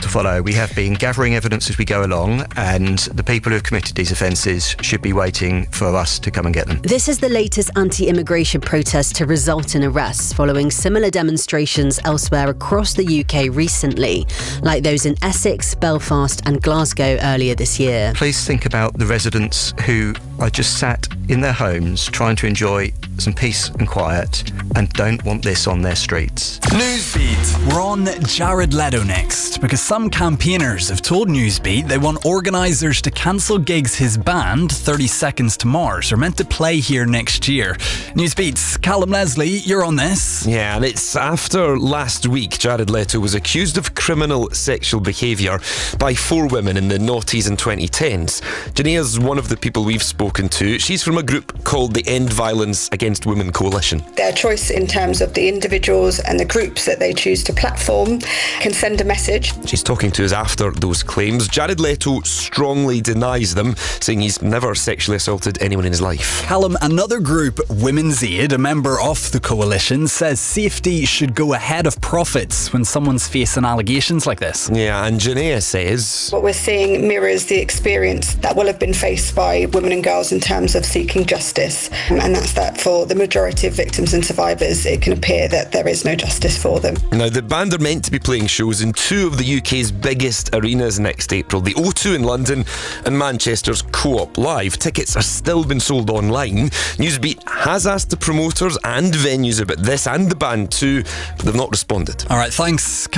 follow. We have been gathering evidence as we go along, and the people who have committed these offences should be waiting for us to come and get them. This is the latest anti-immigration protest to result in arrests following similar demonstrations elsewhere across the UK recently, like those in Essex, Belfast and Glasgow earlier this year. Please think about the residents who are just sat in their homes trying to enjoy some peace and quiet and don't want this on their streets. Newsbeat. We're on Jared Leto next, because some campaigners have told Newsbeat they want organisers to cancel gigs his band, 30 Seconds to Mars, are meant to play here next year. Newsbeat's Callum Leslie, you're on this. Yeah, and it's after last week Jared Leto was accused of criminal sexual behaviour by 4 women in the noughties and 2010s. Janaea's one of the people we've spoken to. She's from a group called the End Violence Against Women Coalition. Their choice in terms of the individuals and the groups that they choose to platform can send a message. She's talking to us after those claims. Jared Leto strongly denies them, saying he's never sexually assaulted anyone in his life. Callum, another group, Women's Aid, a member of the coalition, says safety should go ahead of profits when someone's facing allegations like this. Yeah, and Janaea says What we're seeing mirrors the experience that will have been faced by women and girls in terms of seeking justice, and that's that for the majority of victims and survivors, it can appear that there is no justice for them. Now, the band are meant to be playing shows in 2 of the UK's biggest arenas next April, the O2 in London and Manchester's Co-op Live. Tickets are still been sold online. Newsbeat has asked the promoters and venues about this and the band too, but they've not responded. All right, thanks.